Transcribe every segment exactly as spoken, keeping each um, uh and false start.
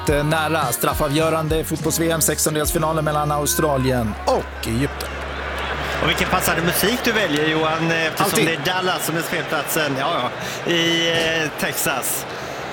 Nära straffavgörande fotbolls-V M sextondelsfinalen mellan Australien och Egypten. Och vilken passande musik du väljer, Johan, eftersom Alltid. det är Dallas som är spelplatsen ja, ja, i eh, Texas.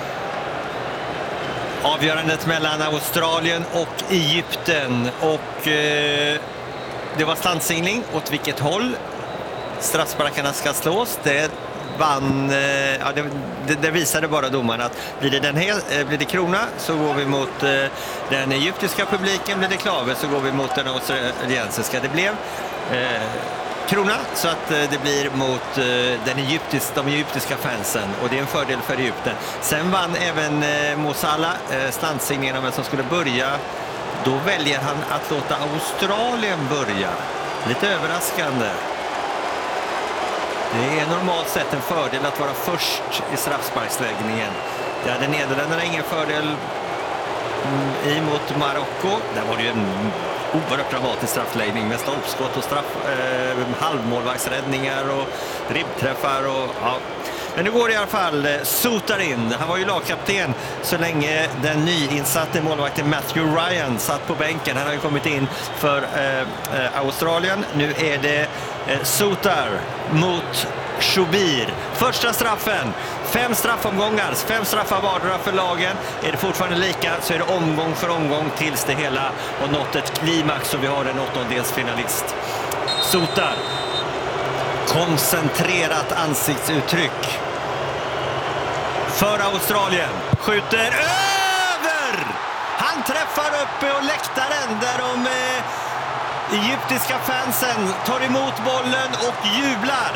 Avgörandet mellan Australien och Egypten och eh, det var standsingling åt vilket håll straffsparkarna ska slås. Det vann, eh, ja, det, det, det visade bara domaren att blir det, den här, eh, blir det krona så går vi mot eh, den egyptiska publiken, blir det klave så går vi mot den australiensiska. Det blev eh, krona så att eh, det blir mot eh, den egyptisk, de egyptiska fansen och det är en fördel för Egypten. Sen vann även eh, Mo Salah eh, standsigneringen av vem som skulle börja. Då väljer han att låta Australien börja. Lite överraskande. Det är normalt sett en fördel att vara först i straffsparksläggningen. Det hade Nederländerna ingen fördel emot Marocko. Där var det ju en oerhört dramatisk straffläggning med stolpskott och straff, eh, halvmålvaktsräddningar och ribbträffar. Och, ja. Men nu går det i alla fall Sotar in. Han var ju lagkapten så länge den nyinsatte målvakten Matthew Ryan satt på bänken. Han har ju kommit in för eh, eh, Australien. Nu är det eh, Sotar mot Shubir. Första straffen. Fem straffomgångar. Fem straffar vardera för lagen. Är det fortfarande lika så är det omgång för omgång tills det hela har nått ett klimax och vi har en åttondelsfinalist. Sotar. Koncentrerat ansiktsuttryck för Australien. Skjuter över! Han träffar uppe och läktaren där de eh, egyptiska fansen tar emot bollen och jublar.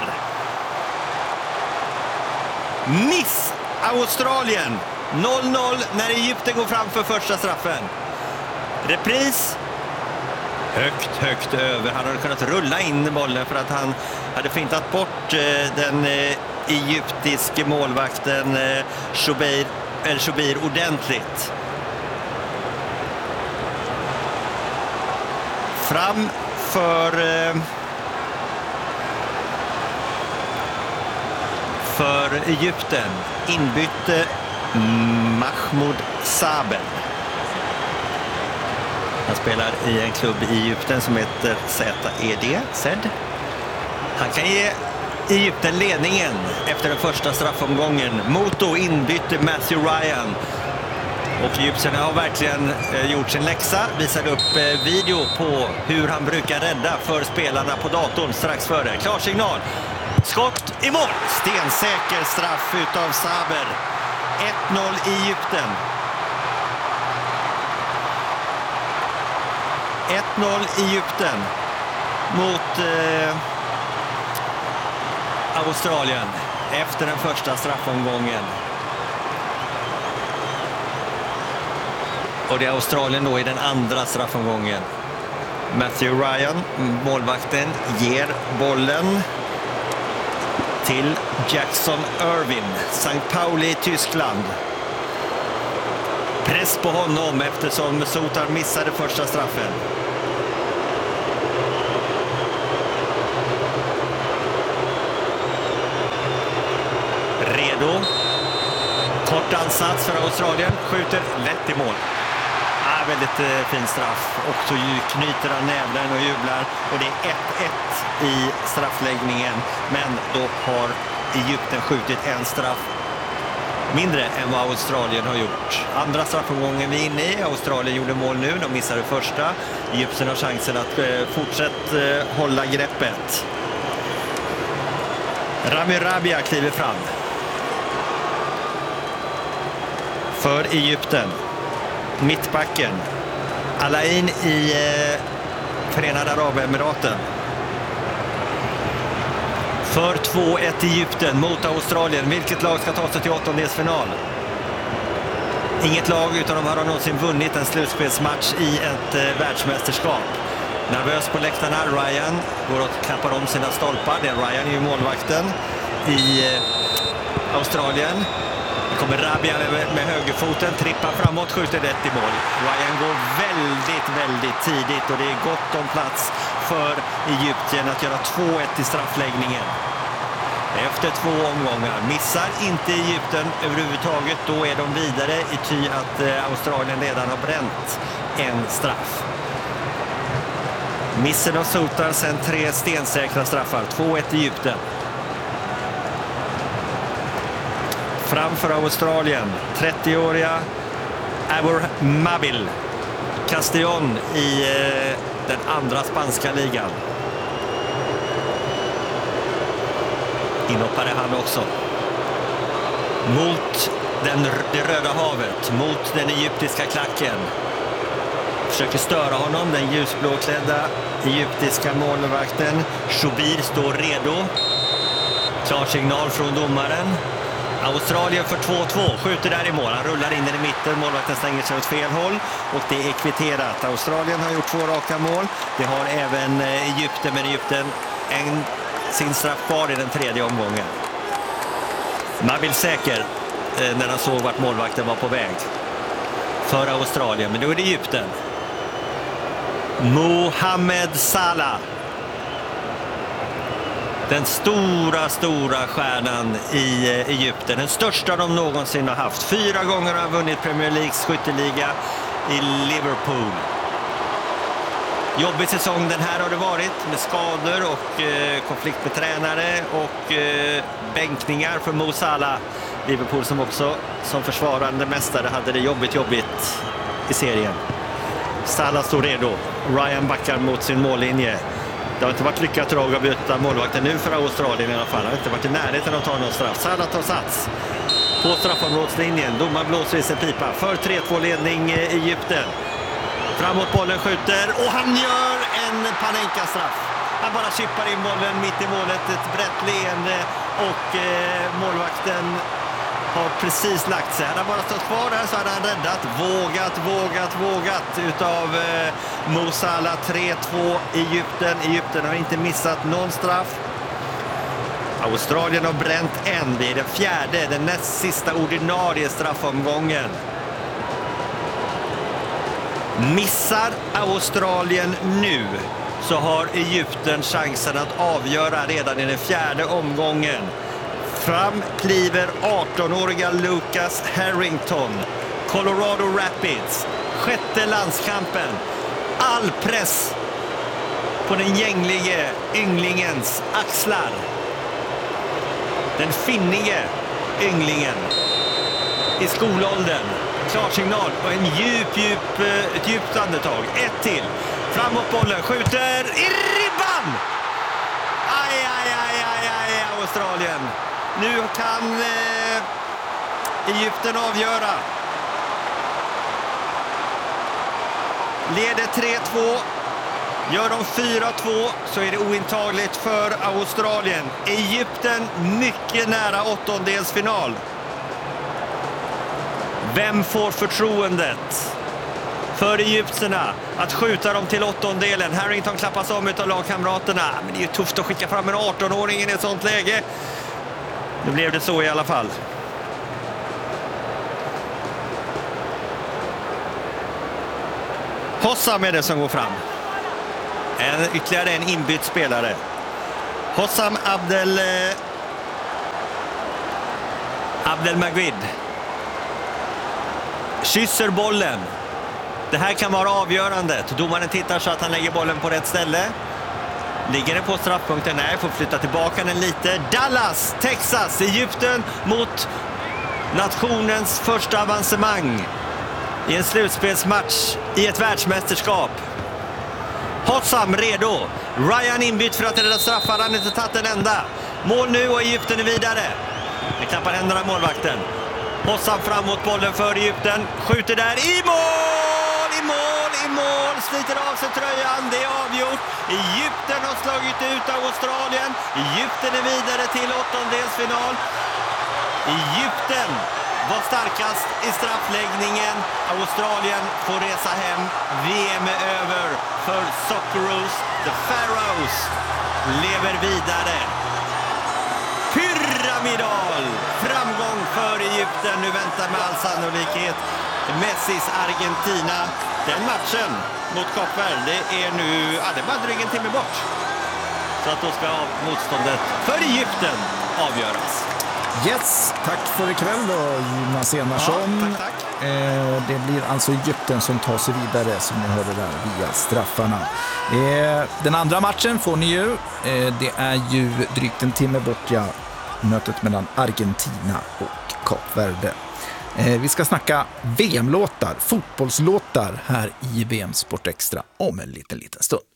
Miss Australien. noll noll när Egypten går fram för första straffen. Repris. Högt, högt över. Han hade kunnat rulla in bollen för att han hade fintat bort eh, den eh, egyptiske målvakten eh, Shubir, El Shubir ordentligt. Fram för eh, för Egypten. Inbytte Mahmoud Sabel. Han spelar i en klubb i Egypten som heter Z E D. Zed. Han kan ge Egypten ledningen efter den första straffomgången mot då inbytte Matthew Ryan. Och Egypten har verkligen eh, gjort sin läxa. Visade upp eh, video på hur han brukar rädda för spelarna på datorn strax före. Klarsignal. Skott i mål. Stensäker straff utav Saber. ett noll i Egypten. ett noll i Egypten mot eh, Australien efter den första straffomgången. Och det är Australien då i den andra straffomgången. Matthew Ryan, målvakten, ger bollen till Jackson Irvin, Sankt Pauli i Tyskland. Press på honom eftersom Sotar missade första straffen. Redo. Kort ansats för Australien. Skjuter lätt i mål. Ah, väldigt eh, fin straff. Och så knyter han näven och jublar. Och det är ett ett i straffläggningen. Men då har Egypten skjutit en straff mindre än vad Australien har gjort. Andra straffomgången vi är inne i. Australien gjorde mål nu. De missade första. Egypten har chansen att eh, fortsätta eh, hålla greppet. Rami Rabia kliver fram. För Egypten. Mittbacken. Alain i eh, Förenade Arabemiraten. För två ett Egypten mot Australien. Vilket lag ska ta sig till åttondelsfinal? Inget lag utan de har någonsin vunnit en slutspelsmatch i ett eh, världsmästerskap. Nervös på läktarna. Ryan går och klappar om sina stolpar. Det är Ryan är ju målvakten i eh, Australien. Det kommer Rabia med, med högerfoten, trippar framåt, skjuter rätt i mål. Ryan går väldigt, väldigt tidigt och det är gott om plats för Egypten att göra två ett i straffläggningen. efter två omgångar. Missar inte Egypten överhuvudtaget, då är de vidare i ty att eh, Australien redan har bränt en straff. Missen av Sultan, sen tre stensäkra straffar. två ett Egypten. Framför Australien, trettioåriga Abor Mabil Castillon i eh, den andra spanska ligan. Inhoppare han också. Mot den, det röda havet, mot den egyptiska klacken. Försöker störa honom, den ljusblåklädda egyptiska målvakten. Shubir står redo. Klar signal från domaren. Australien för två två, skjuter där i mål. Han rullar in i mitten, målvakten stänger sig åt fel håll. Och det är kvitterat. Australien har gjort två raka mål. Det har även Egypten, men Egypten en, sin straff kvar i den tredje omgången. Mabil säker eh, när han såg vart målvakten var på väg för Australien, men då är det Egypten. Mohamed Salah, den stora, stora stjärnan i Egypten. Den största de någonsin har haft. Fyra gånger har han vunnit Premier Leagues skytteliga i Liverpool. Jobbig säsong den här har det varit, med skador och eh, konflikt med tränare och eh, bänkningar för Mo Salah. Liverpool som också som försvarande mästare hade det jobbigt jobbigt i serien. Salah står redo. Ryan backar mot sin mållinje. Det har inte varit lyckat drag att byta målvakten nu för Australien i alla fall. Det har inte varit i närheten att ta någon straff. Salah tar sats på straffområdslinjen. Domaren blåser i sin pipa för tre två ledning Egypten. Framåt bollen skjuter och han gör en Panenka-straff. Han bara chippar in bollen mitt i målet, ett brett leende och eh, målvakten har precis lagt sig. Han har bara stått kvar där så hade han räddat. Vågat, vågat, vågat utav eh, Mo Salah. tre två Egypten. Egypten har inte missat någon straff. Australien har bränt en. Det är den fjärde, den näst sista ordinarie straffomgången. Missar Australien nu så har Egypten chansen att avgöra redan i den fjärde omgången. Fram kliver arton-åriga Lucas Harrington, Colorado Rapids, sjätte landskampen. All press på den gänglige ynglingens axlar. Den finnige ynglingen i skolåldern. Klarsignal och en djup, djup, ett djupt andetag. Ett till. Framåt bollen, skjuter i ribban! Aj, aj, aj, aj, aj, Australien. Nu kan eh, Egypten avgöra. Leder tre två. Gör de fyra två så är det ointagligt för Australien. Egypten mycket nära åttondelsfinal. Vem får förtroendet för egyptierna att skjuta dem till åttondelen? Harrington klappas om utav lagkamraterna. Men det är ju tufft att skicka fram en arton-åring i ett sånt läge. Nu blev det så i alla fall. Hossam är det som går fram. En, ytterligare en inbytt spelare. Hossam Abdel eh, Abdel Magwid kysser bollen. Det här kan vara avgörande. Domaren tittar så att han lägger bollen på rätt ställe. Ligger den på straffpunkten? Nej, får flytta tillbaka den lite. Dallas, Texas, Egypten mot nationens första avancemang i en slutspelsmatch i ett världsmästerskap. Hossam redo. Ryan inbytt för att rädda straffar. Han har inte tagit en enda. Mål nu och Egypten är vidare. Det klappar händerna målvakten. Hossam framåt bollen för Egypten. Skjuter där i mål! I mål! I mål! Sliter av sig tröjan. Det är avgjort. Egypten har slagit ut Australien. Egypten är vidare till åttondelsfinal. Egypten var starkast i straffläggningen. Australien får resa hem. V M är över för Socceroos. The Pharaohs lever vidare. Pyramidal framgång för Egypten. Nu väntar med all sannolikhet Messis Argentina. Den matchen mot Kap Verde är nu, ja, det är bara drygt en timme bort. Så att då ska av motståndet för Egypten avgöras. Yes, tack för ikväll då, Jonas Enarsson. Ja, tack, tack. Eh, det blir alltså Egypten som tar sig vidare, som ni hörde där, via straffarna. Eh, den andra matchen får ni ju. Eh, det är ju drygt en timme bort, ja, mötet mellan Argentina och Kap Verde. Eh, vi ska snacka V M-låtar, fotbollslåtar här i V M Sport Extra om en liten, liten stund.